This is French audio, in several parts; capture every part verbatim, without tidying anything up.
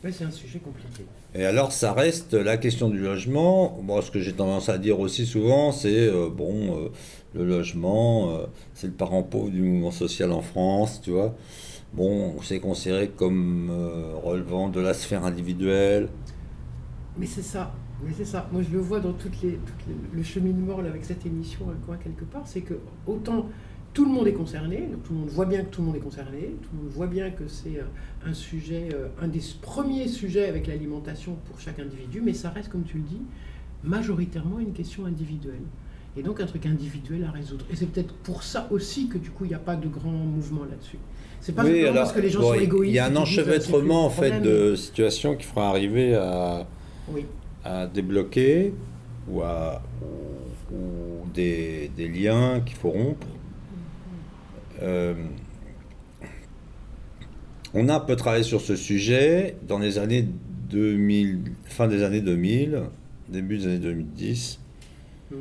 Ouais, c'est un sujet compliqué. Et alors, ça reste la question du logement. Bon, ce que j'ai tendance à dire aussi souvent, c'est euh, bon, euh, le logement, euh, c'est le parent pauvre du mouvement social en France, tu vois. Bon, c'est considéré comme euh, relevant de la sphère individuelle. Mais c'est ça, mais c'est ça. Moi, je le vois dans toutes les, toutes les- le cheminement là, avec cette émission, euh, quoi, quelque part, c'est que autant tout le monde est concerné, donc tout le monde voit bien que tout le monde est concerné, tout le monde voit bien que c'est euh, un sujet, euh, un des premiers sujets avec l'alimentation pour chaque individu, mais ça reste, comme tu le dis, majoritairement une question individuelle. Et donc un truc individuel à résoudre. Et c'est peut-être pour ça aussi que du coup, il n'y a pas de grand mouvement là-dessus. C'est pas Oui, simplement alors, parce que les gens bon, sont il égoïstes. y a un et qu'ils disent, euh, c'est plus enchevêtrement mon en fait problème. de situations qui fera arriver à, Oui. à débloquer ou, à, ou, ou des, des liens qu'il faut rompre. Euh, on a un peu travaillé sur ce sujet dans les années deux mille, fin des années deux mille, début des années deux mille dix. Mm.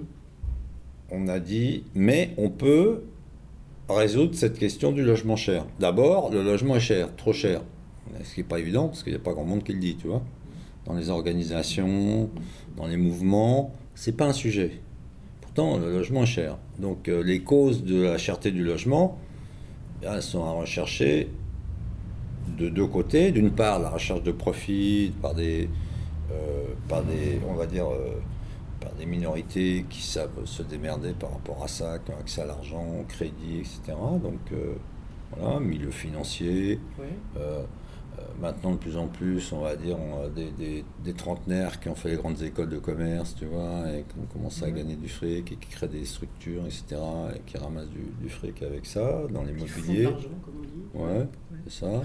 On a dit, mais on peut résoudre cette question du logement cher. D'abord, le logement est cher, trop cher. Ce qui n'est pas évident, parce qu'il n'y a pas grand monde qui le dit, tu vois. Dans les organisations, dans les mouvements, c'est pas un sujet. Pourtant, le logement est cher. Donc, euh, les causes de la cherté du logement, bien, elles sont à rechercher de deux côtés. D'une part, la recherche de profit par des, euh, par des, on va dire, euh, par des minorités qui savent se démerder par rapport à ça, qui ont accès à l'argent, au crédit, et cetera. Donc, euh, voilà, milieu financier. Ouais. Euh, euh, maintenant, de plus en plus, on va dire, on a des, des, des trentenaires qui ont fait les grandes écoles de commerce, tu vois, et qui ont commencé à Ouais. gagner du fric, et qui créent des structures, et cetera, et qui ramassent du, du fric avec ça, dans Qui font de l'immobilier. l'argent, comme on dit. Ouais, Ouais. c'est ça.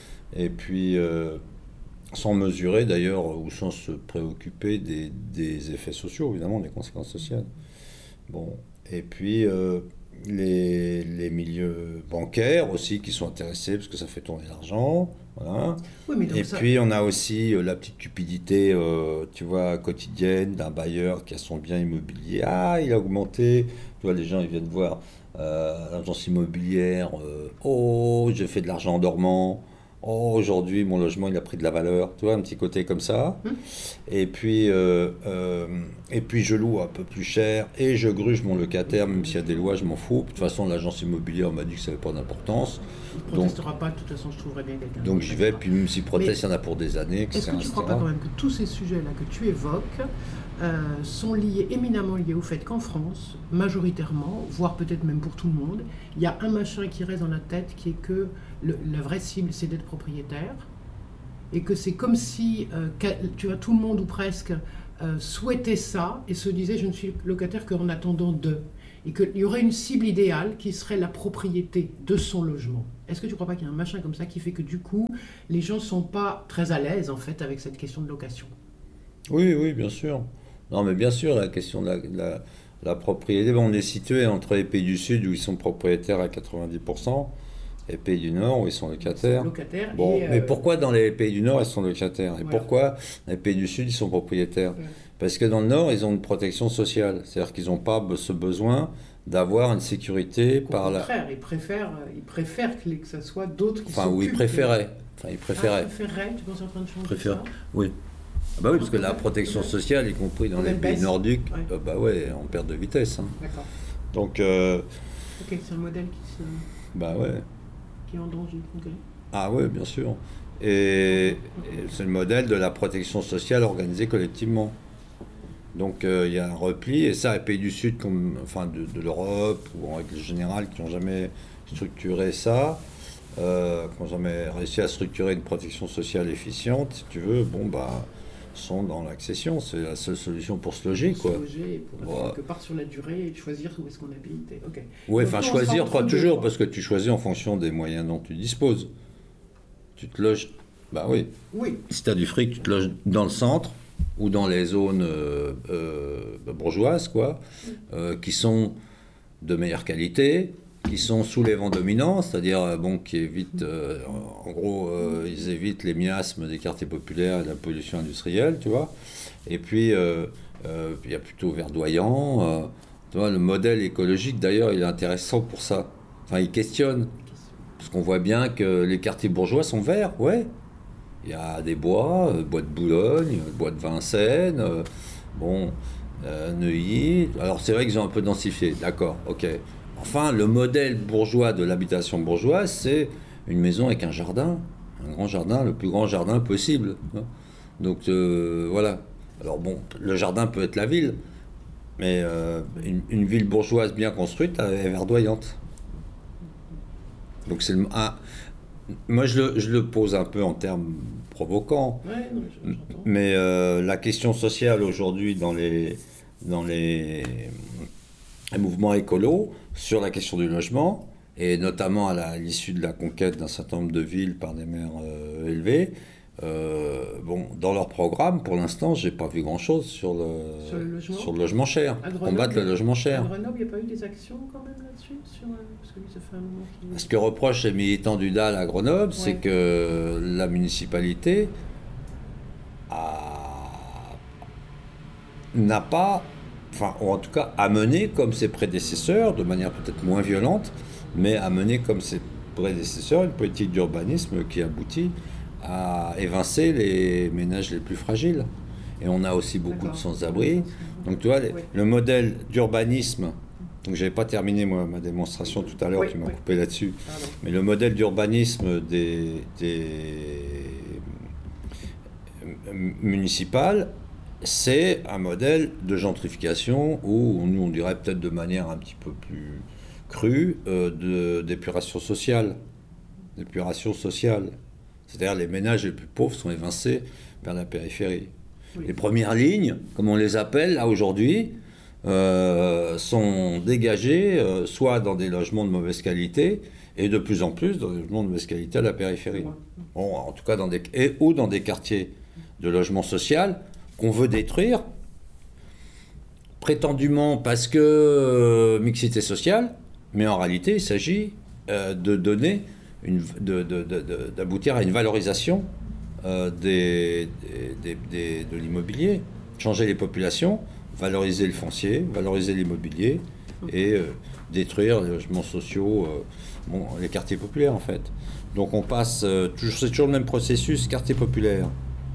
Et puis, euh, sans mesurer d'ailleurs, ou sans se préoccuper des, des effets sociaux, évidemment, des conséquences sociales. Bon, et puis euh, les, les milieux bancaires aussi qui sont intéressés parce que ça fait tourner l'argent, voilà. Oui, mais donc Et ça, puis on a aussi euh, la petite cupidité, euh, tu vois, quotidienne d'un bailleur qui a son bien immobilier. Ah, il a augmenté. Tu vois, les gens ils viennent voir euh, l'agence immobilière. euh, oh, j'ai fait de l'argent en dormant. Oh, aujourd'hui mon logement il a pris de la valeur. Tu vois, un petit côté comme ça. hum, Et puis, euh, euh, et puis je loue un peu plus cher et je gruge mon locataire, même s'il y a des lois, je m'en fous. De toute façon, l'agence immobilière m'a dit que ça n'avait pas d'importance. il ne Donc, protestera pas, de toute façon, je trouverai bien quelqu'un. donc qui j'y vais, protestera. puis même s'il proteste, il Mais y en a pour des années, est-ce et cetera que tu ne et crois pas cetera. quand même que tous ces sujets-là que tu évoques euh, sont liés, éminemment liés au fait qu'en France, majoritairement, voire peut-être même pour tout le monde, il y a un machin qui reste dans la tête qui est que le, la vraie cible, c'est d'être propriétaire. Et que c'est comme si, euh, qu'a- tu vois, tout le monde ou presque euh, souhaitait ça et se disait je ne suis locataire qu'en attendant de. Et qu'il y aurait une cible idéale qui serait la propriété de son logement. Est-ce que tu ne crois pas qu'il y a un machin comme ça qui fait que du coup, les gens ne sont pas très à l'aise en fait avec cette question de location? Oui, oui, bien sûr. Non, mais bien sûr, la question de la, de la- la propriété, bon, on est situé entre les pays du Sud où ils sont propriétaires à quatre-vingt-dix pour cent et les pays du Nord où ils sont Ils sont locataires. locataires Bon, et... mais euh, pourquoi dans les pays du Nord ils sont locataires et Voilà. pourquoi dans les pays du Sud ils sont propriétaires? Ouais. Parce que dans le Nord ils ont une protection sociale, c'est-à-dire qu'ils n'ont pas be- ce besoin d'avoir une sécurité Au par la... contraire, ils préfèrent, euh, ils préfèrent que, les- que ça soit d'autres qui Enfin, s'occupent. où ils de- préféraient. Enfin, ils Ah, préféraient. préféraient, tu penses en train de changer Préféraient. ça? Oui. Ah bah oui, parce que la protection sociale, y compris dans Elle les pays baisse. nordiques, Ouais. euh, bah ouais, en perte de vitesse. Hein. D'accord. Donc, euh, Ok, c'est un modèle qui, se, bah ouais. qui est en danger. Ok. Ah ouais, bien sûr. Et, et c'est le modèle de la protection sociale organisée collectivement. Donc euh, il y a un repli, et ça, les pays du Sud, comme, enfin de, de l'Europe, ou en règle générale, qui n'ont jamais structuré ça, euh, qui n'ont jamais réussi à structurer une protection sociale efficiente, si tu veux, bon, bah, sont dans l'accession. C'est la seule solution pour se loger, Pour quoi. se loger et pour Ouais. quelque part sur la durée et de choisir où est-ce qu'on habite. et- Ok. Oui, Donc, enfin, nous, on sera choisir, entre pas deux, toujours, quoi. parce que tu choisis en fonction des moyens dont tu disposes. Tu te loges, bah oui, Oui, si tu as du fric, tu te loges dans le centre ou dans les zones euh, euh, bourgeoises, quoi, euh, qui sont de meilleure qualité, qui sont sous les vents dominants, c'est-à-dire euh, bon, qui évitent, euh, en gros, euh, ils évitent les miasmes des quartiers populaires et de la pollution industrielle, tu vois. Et puis, euh, euh, il y a plutôt verdoyant. Euh, tu vois, le modèle écologique, d'ailleurs, il est intéressant pour ça. Enfin, il questionne, parce qu'on voit bien que les quartiers bourgeois sont verts, ouais. Il y a des bois, euh, bois de Boulogne, euh, bois de Vincennes, euh, bon, euh, Neuilly. Alors c'est vrai qu'ils ont un peu densifié, d'accord, ok. Enfin, le modèle bourgeois de l'habitation bourgeoise, c'est une maison avec un jardin, un grand jardin, le plus grand jardin possible. Hein. Donc euh, voilà. Alors bon, le jardin peut être la ville, mais euh, une, une ville bourgeoise bien construite, elle est verdoyante. Donc c'est le, un, moi je le, je le pose un peu en termes provocants, Ouais, non, je- j'entends. mais euh, la question sociale aujourd'hui dans les, dans les, les mouvements écolos sur la question du logement, et notamment à la- à l'issue de la conquête d'un certain nombre de villes par des maires euh, élevés, euh, bon, dans leur programme, pour l'instant, j'ai pas vu grand-chose sur le, Sur le logement sur le logement cher, À Grenoble, combattre le logement À cher. Grenoble, il n'y a pas eu des actions quand même là-dessus sur, euh, parce que lui, ça fait un moment qu'il... Ce que reprochent les militants du D A L à Grenoble, c'est Ouais. que la municipalité a- n'a pas, enfin, ou en tout cas, a mené comme ses prédécesseurs, de manière peut-être moins violente, mais a mené comme ses prédécesseurs une politique d'urbanisme qui aboutit à évincer les ménages les plus fragiles. Et on a aussi beaucoup D'accord. de sans-abri. Donc tu vois, les- Oui. le modèle d'urbanisme, donc j'avais pas terminé moi ma démonstration tout à l'heure, Oui, tu m'as oui. coupé là-dessus, Pardon. mais le modèle d'urbanisme des, des euh, municipal, c'est un modèle de gentrification où nous on dirait peut-être de manière un petit peu plus crue euh, de d'épuration sociale, d'épuration sociale. C'est-à-dire les ménages les plus pauvres sont évincés vers la périphérie. Oui. Les premières lignes, comme on les appelle là aujourd'hui, euh, sont dégagées euh, soit dans des logements de mauvaise qualité et de plus en plus dans des logements de mauvaise qualité à la périphérie. Ouais. Bon, en tout cas dans des et, ou dans des quartiers de logement social qu'on veut détruire prétendument parce que euh, mixité sociale, mais en réalité il s'agit euh, de donner une, de, de, de, de, d'aboutir à une valorisation euh, des, des, des, de l'immobilier, changer les populations, valoriser le foncier, valoriser l'immobilier et euh, détruire les logements sociaux, euh, bon, les quartiers populaires en fait. Donc on passe, euh, toujours, c'est toujours le même processus, quartier populaire,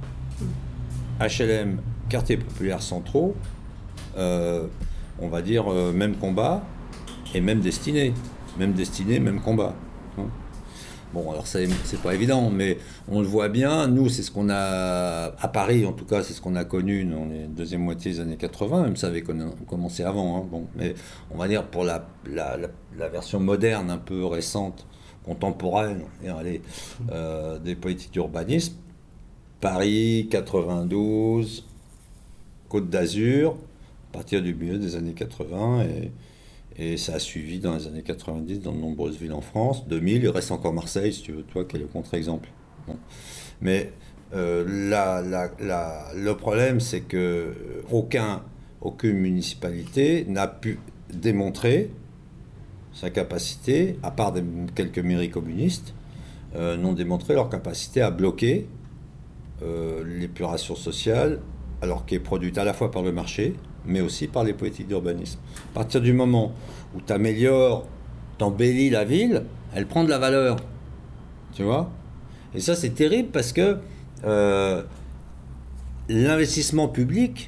H L M, quartier populaire centraux, euh, on va dire euh, même combat et même destinée, même destinée, même combat. Hein. Bon, alors c'est, c'est pas évident, mais on le voit bien. Nous, c'est ce qu'on a à Paris, en tout cas, c'est ce qu'on a connu dans les deuxième moitié des années quatre-vingts. Même ça avait con- commencé avant. Hein, bon, mais on va dire pour la, la, la, la version moderne, un peu récente, contemporaine, et allez, euh, des politiques d'urbanisme. Paris, quatre-vingt-douze, Côte d'Azur, à partir du milieu des années quatre-vingts, et, et ça a suivi dans les années quatre-vingt-dix dans de nombreuses villes en France. deux mille, il reste encore Marseille, si tu veux, toi, qui est le contre-exemple. Bon. Mais euh, la, la, la, le problème, c'est que aucun, aucune municipalité n'a pu démontrer sa capacité, à part des, quelques mairies communistes, euh, n'ont démontré leur capacité à bloquer Euh, l'épuration sociale, alors qui est produite à la fois par le marché, mais aussi par les politiques d'urbanisme. À partir du moment où tu améliores, tu embellis la ville, elle prend de la valeur. Tu vois ? Et ça, c'est terrible parce que euh, l'investissement public,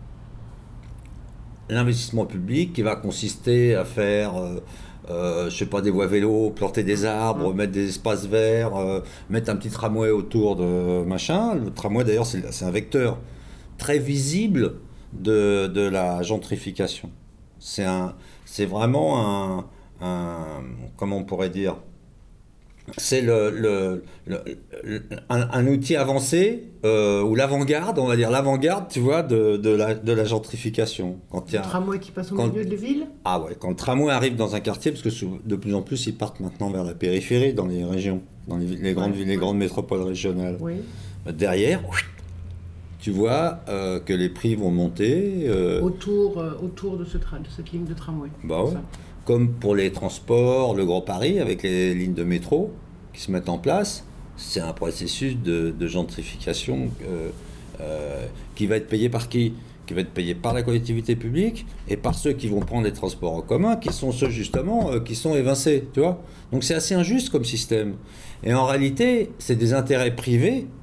l'investissement public qui va consister à faire... Euh, Euh, je sais pas, des voies vélos, planter des arbres, mettre des espaces verts, euh, mettre un petit tramway autour de machin. Le tramway, d'ailleurs, c'est, c'est un vecteur très visible de, de la gentrification. C'est, un, c'est vraiment un, un... Comment on pourrait dire ? C'est le, le, le, le, un, un outil avancé, euh, ou l'avant-garde, on va dire l'avant-garde, tu vois, de, de, la, de la gentrification. Quand il y a, Le tramway qui passe au quand- milieu de la ville. ah ouais, quand le tramway arrive dans un quartier, parce que sou- de plus en plus ils partent maintenant vers la périphérie, dans les régions, dans les, les grandes Ouais, villes, les ouais. grandes métropoles régionales. Oui. Derrière, tu vois euh, que les prix vont monter, euh, Autour, euh, autour de, ce tra- de cette ligne de tramway. bah ouais. Ça. Comme pour les transports, le Grand Paris, avec les lignes de métro qui se mettent en place. C'est un processus de, de gentrification euh, euh, qui va être payé par qui ? Qui va être payé par la collectivité publique et par ceux qui vont prendre les transports en commun, qui sont ceux justement euh, qui sont évincés, tu vois. Donc c'est assez injuste comme système. Et en réalité, c'est des intérêts privés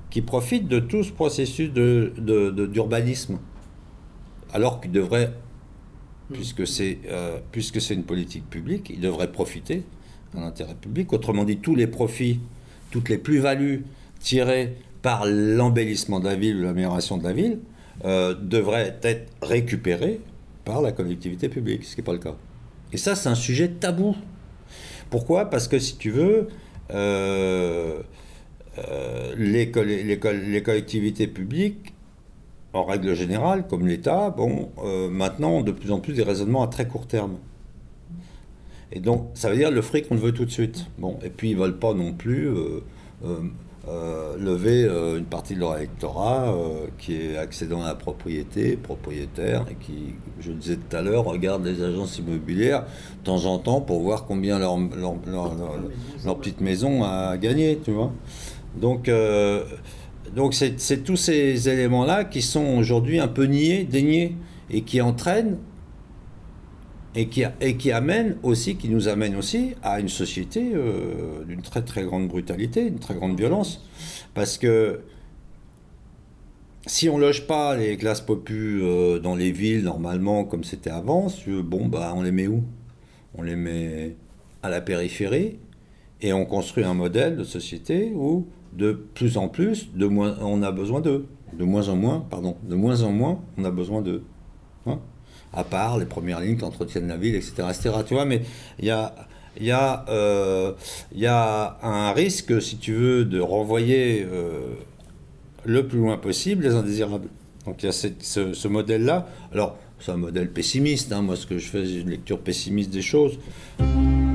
qui profitent de tout ce processus de, de, de, d'urbanisme. Alors qu'ils devraient, mmh. puisque c'est, euh, puisque c'est une politique publique, ils devraient profiter d'un intérêt public. Autrement dit, tous les profits, toutes les plus-values tirées par l'embellissement de la ville ou l'amélioration de la ville euh, devraient être récupérés par la collectivité publique, ce qui n'est pas le cas. Et ça, c'est un sujet tabou. Pourquoi ? Parce que, si tu veux, euh, euh, les, les, les, les collectivités publiques, en règle générale, comme l'État, bon, euh, maintenant, ont de plus en plus des raisonnements à très court terme. Et donc, ça veut dire le fric, on le veut tout de suite. Bon, et puis, ils ne veulent pas non plus euh, euh, euh, lever euh, une partie de leur électorat euh, qui est accédant à la propriété, propriétaire, et qui, je le disais tout à l'heure, regarde les agences immobilières de temps en temps pour voir combien leur, leur, leur, leur, leur petite maison a gagné, tu vois. Donc, euh, donc c'est, c'est tous ces éléments-là qui sont aujourd'hui un peu niés, déniés, et qui entraînent Et qui, et qui amène aussi, qui nous amène aussi à une société euh, d'une très très grande brutalité, une très grande violence. Parce que si on loge pas les classes populaires euh, dans les villes normalement comme c'était avant, bon bah on les met où ? On les met à la périphérie et on construit un modèle de société où de plus en plus, de moins, on a besoin d'eux, de moins en moins, pardon, de moins en moins, on a besoin d'eux. Hein ? À part les premières lignes qui entretiennent la ville, et cetera, et cetera. Tu vois, mais il y a, y, a, euh, y a un risque, si tu veux, de renvoyer euh, le plus loin possible les indésirables. Donc il y a cette, ce, ce modèle-là. Alors, c'est un modèle pessimiste. Hein. Moi, ce que je fais, c'est une lecture pessimiste des choses.